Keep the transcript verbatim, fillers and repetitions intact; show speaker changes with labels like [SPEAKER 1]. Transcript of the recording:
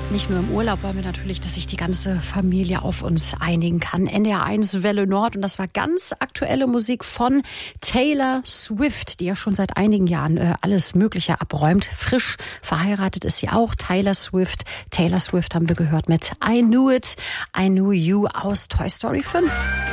[SPEAKER 1] Nicht nur im Urlaub wollen wir natürlich, dass sich die ganze Familie auf uns einigen kann. N D R eins Welle Nord, und das war ganz aktuelle Musik von Taylor Swift, die ja schon seit einigen Jahren äh, alles Mögliche abräumt. Frisch verheiratet ist sie auch, Taylor Swift. Taylor Swift haben wir gehört mit I Knew It, I Knew You aus Toy Story fünf.